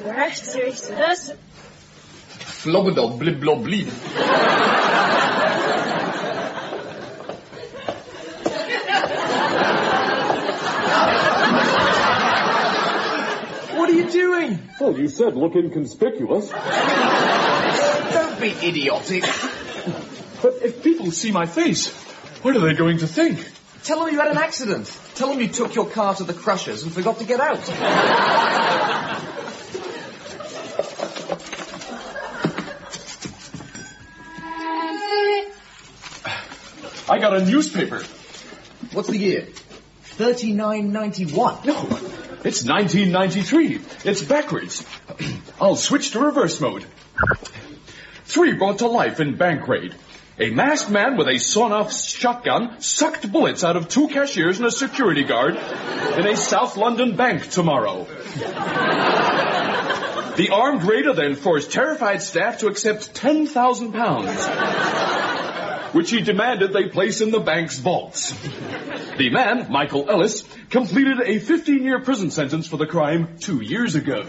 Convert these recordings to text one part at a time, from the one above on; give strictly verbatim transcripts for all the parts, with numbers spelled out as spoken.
Recht, siehst du das? Flobbedob, blib, blob, blieb. What are you doing? Well, you said look inconspicuous. Don't be idiotic. But if people see my face, what are they going to think? Tell them you had an accident. Tell them you took your car to the Crushers and forgot to get out. I got a newspaper. What's the year? thirty-nine ninety-one. No, it's nineteen ninety-three. It's backwards. I'll switch to reverse mode. Three brought to life in bank raid. A masked man with a sawn-off shotgun sucked bullets out of two cashiers and a security guard in a South London bank tomorrow. The armed raider then forced terrified staff to accept ten thousand pounds, which he demanded they place in the bank's vaults. The man, Michael Ellis, completed a fifteen-year prison sentence for the crime two years ago.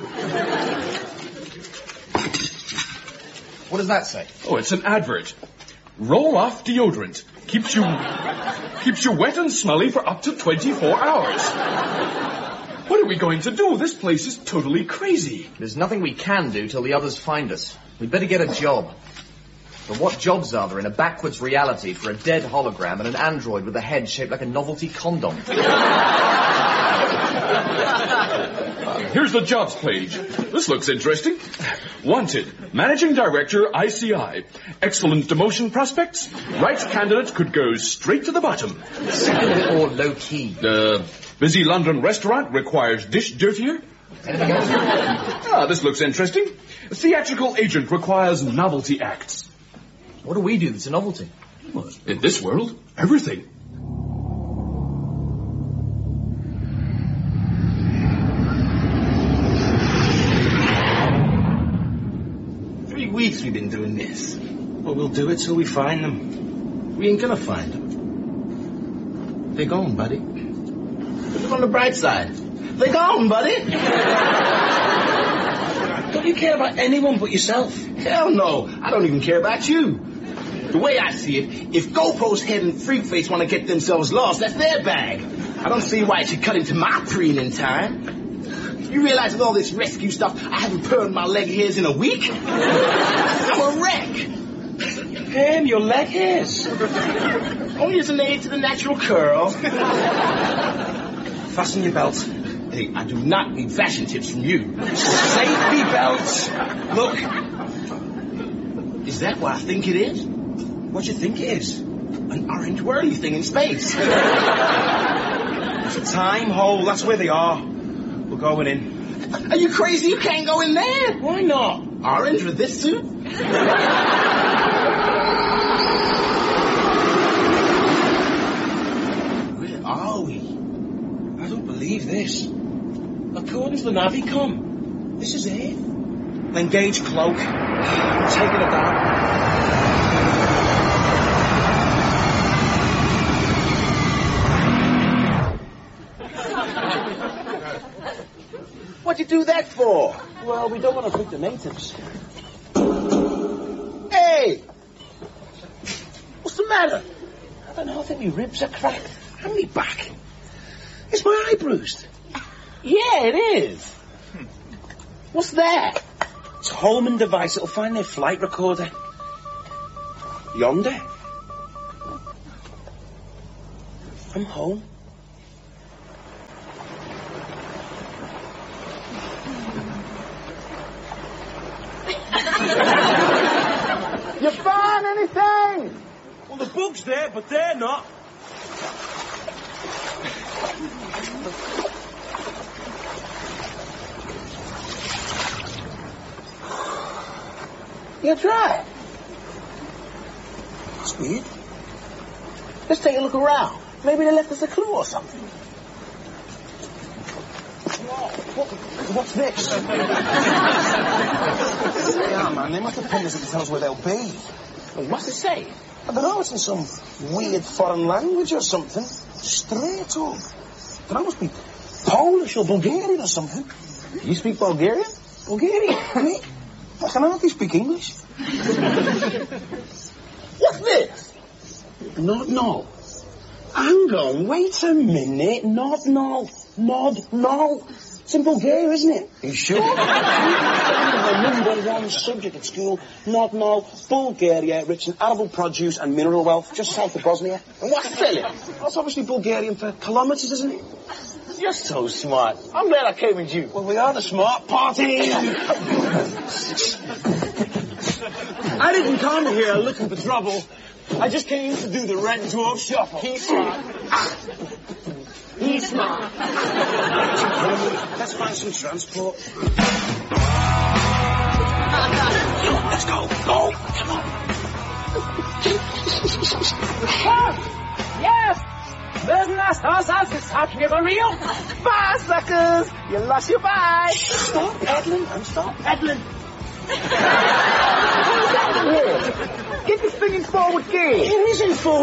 What does that say? Oh, it's an advert. Roll-off deodorant. Keeps you keeps you wet and smelly for up to twenty-four hours. What are we going to do? This place is totally crazy. There's nothing we can do till the others find us. We'd better get a job. But what jobs are there in a backwards reality for a dead hologram and an android with a head shaped like a novelty condom? Here's the jobs page. This looks interesting. Wanted, Managing Director, I C I. Excellent demotion prospects. Right candidate could go straight to the bottom. Something a bit more low-key. Uh, busy London restaurant requires dish dirtier. Anything else? Ah, this looks interesting. Theatrical agent requires novelty acts. What do we do that's a novelty? Well, in this world, everything. Three weeks we've been doing this. Well, we'll do it till we find them. We ain't gonna find them. They're gone, buddy. But look on the bright side. They're gone, buddy. Don't you care about anyone but yourself? Hell no. I don't even care about you. The way I see it, if GoPro's head and Freakface want to get themselves lost, that's their bag. I don't see why it should cut into my preen in time. You realize with all this rescue stuff, I haven't permed my leg hairs in a week? I'm a wreck. Perm your leg hairs? Only as an aid to the natural curl. Fasten your belt. Hey, I do not need fashion tips from you. Safety belts. Look. Is that what I think it is? What do you think it is? An orange whirly thing in space. It's a time hole. That's where they are. We're going in. Are you crazy? You can't go in there. Why not? Orange with this suit? Where are we? I don't believe this. According to the Navicom, this is it. Engage cloak. I'm taking it down. What'd you do that for? Well, we don't want to freak the natives. Hey! What's the matter? I don't know, I think my ribs are cracked. And me back. Is my eye bruised? Yeah, it is. What's that? It's a Holman device. It'll find their flight recorder. Yonder. I'm home. You found anything? Well, the bug's there, but they're not. You tried. It's weird. Let's take a look around. Maybe they left us a clue or something. What, what's this? Yeah, man, they must have pinned us to tell us where they'll be. Well, what's it say? I don't know, it's in some weird foreign language or something. Straight up. That must be Polish or Bulgarian or something. You speak Bulgarian? Bulgarian, me? I can hardly speak English. What's this? Not no. Hang on, wait a minute. Not no. Nod no. It's in Bulgaria, isn't it? Are you sure? The number one subject at school. Not no. Bulgaria, rich in arable produce and mineral wealth, just south of Bosnia. And what's Philip? That's obviously Bulgarian for kilometres, isn't it? You're so smart. I'm glad I came with you. Well, we are the smart party. I didn't come here looking for trouble. I just came to do the Red Dwarf Shuffle. He's smart. He's smart. Let's find some transport. Let's go. Go. Come on. Yes! There's last house out is talking about real. Bye, suckers! You lost your bye! Stop peddling and stop peddling. Get this thing in forward gear! It isn't forward.